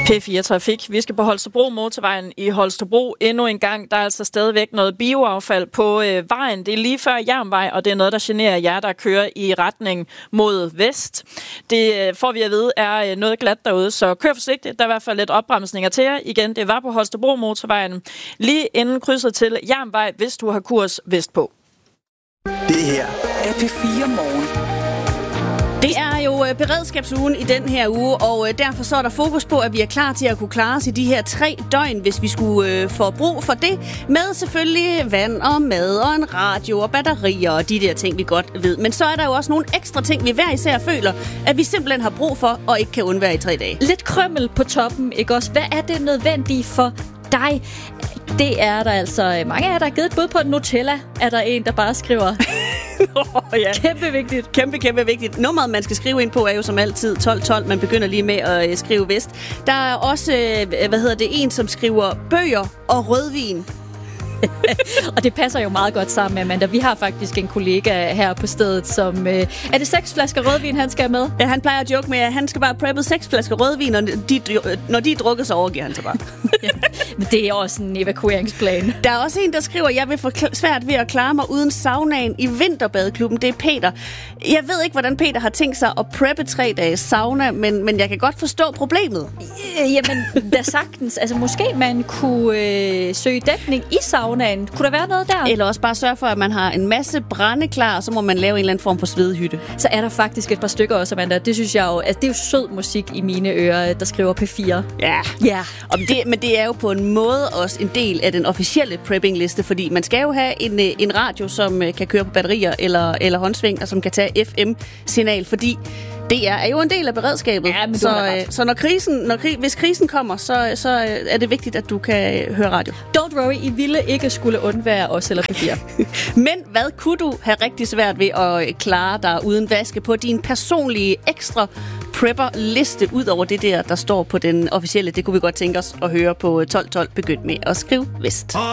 P4 Trafik. Vi skal på Holstebro Motorvejen i Holstebro endnu en gang. Der er altså stadigvæk noget bioaffald på vejen. Det er lige før Jernvej, og det er noget, der generer jer, der kører i retning mod vest. Det får vi at vide er noget glat derude, så kør forsigtigt. Der er i hvert fald lidt opbremsninger til jer. Igen, det var på Holstebro Motorvejen. Lige inden krydset til Jernvej, hvis du har kurs vestpå. Det her er P4 Morgen. Det er jo beredskabsugen i den her uge, og derfor så er der fokus på, at vi er klar til at kunne klare os i de her 3 døgn, hvis vi skulle få brug for det. Med selvfølgelig vand og mad og en radio og batterier og de der ting, vi godt ved. Men så er der jo også nogle ekstra ting, vi hver især føler, at vi simpelthen har brug for og ikke kan undvære i 3 dage. Lidt krømmel på toppen, ikke også? Hvad er det nødvendige for dig? Det er der altså mange af jer, der har givet et bud på. Nutella er der en, der bare skriver. Ja. Kæmpe vigtigt. Kæmpe vigtigt. Nummeret, man skal skrive ind på, er jo som altid 1212. Man begynder lige med at skrive vest. Der er også, en, som skriver bøger og rødvin. Og det passer jo meget godt sammen, Amanda. Vi har faktisk en kollega her på stedet, som... er det 6 flasker rødvin, han skal have med? Ja, han plejer at joke med, at han skal bare preppe 6 flasker rødvin, og når de er drukket, så overgiver han sig bare. Ja. Men det er også en evakueringsplan. Der er også en, der skriver, jeg vil få svært ved at klare mig uden saunaen i vinterbadeklubben. Det er Peter. Jeg ved ikke, hvordan Peter har tænkt sig at preppe 3 dages sauna, men jeg kan godt forstå problemet. Jamen, da sagtens. Altså, måske man kunne søge dækning i saunaen. Kunne der være noget der? Eller også bare sørge for, at man har en masse brænde klar, og så må man lave en eller anden form for svedehytte. Så er der faktisk et par stykker også, Amanda. Det synes jeg jo, at det er jo sød musik i mine ører, der skriver P4. Ja. Men det er jo på en måde også en del af den officielle prepping-liste, fordi man skal jo have en radio, som kan køre på batterier eller håndsving, og som kan tage FM-signal, fordi det er jo en del af beredskabet. Ja, men så hvis krisen kommer, så er det vigtigt, at du kan høre radio. Don't worry, I ville ikke skulle undvære os eller P4. Men hvad kunne du have rigtig svært ved at klare dig uden vaske på din personlige ekstra prepper-liste, ud over det der står på den officielle? Det kunne vi godt tænke os at høre på 1212. Begynd med at skrive vest.